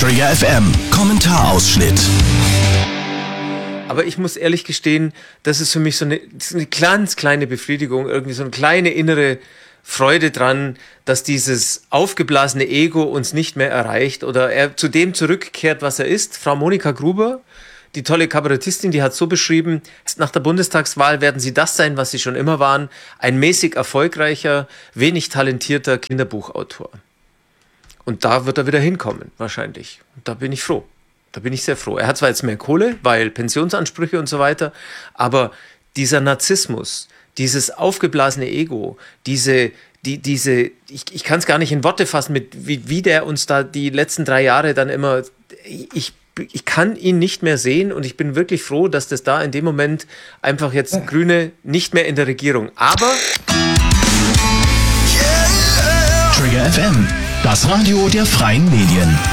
Trigger FM, Kommentarausschnitt. Aber ich muss ehrlich gestehen, das ist für mich so eine ganz kleine Befriedigung, irgendwie so eine kleine innere Freude dran, dass dieses aufgeblasene Ego uns nicht mehr erreicht oder er zu dem zurückkehrt, was er ist. Frau Monika Gruber, die tolle Kabarettistin, die hat so beschrieben, nach der Bundestagswahl werden sie das sein, was sie schon immer waren, ein mäßig erfolgreicher, wenig talentierter Kinderbuchautor. Und da wird er wieder hinkommen, wahrscheinlich. Und da bin ich froh. Da bin ich sehr froh. Er hat zwar jetzt mehr Kohle, weil Pensionsansprüche und so weiter, aber dieser Narzissmus, dieses aufgeblasene Ego, ich kann es gar nicht in Worte fassen, wie der uns da die letzten 3 Jahre dann immer, ich kann ihn nicht mehr sehen und ich bin wirklich froh, dass das da in dem Moment einfach jetzt Grüne nicht mehr in der Regierung. Aber Trigger FM, das Radio der freien Medien.